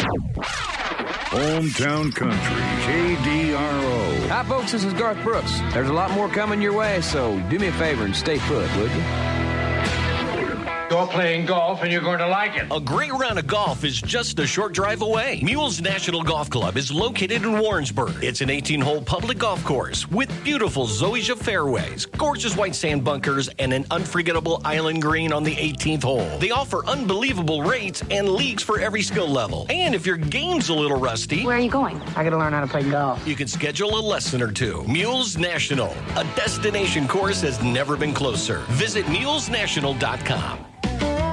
Hometown Country, KDRO. Hi, folks. This is Garth Brooks. There's a lot more coming your way, so do me a favor and stay put, would you? You're playing golf and you're going to like it. A great round of golf is just a short drive away. Mules National Golf Club is located in Warrensburg. It's an 18-hole public golf course with beautiful zoysia fairways, gorgeous white sand bunkers, and an unforgettable island green on the 18th hole. They offer unbelievable rates and leagues for every skill level. And if your game's a little rusty... Where are you going? I got to learn how to play golf. You can schedule a lesson or two. Mules National. A destination course has never been closer. Visit mulesnational.com.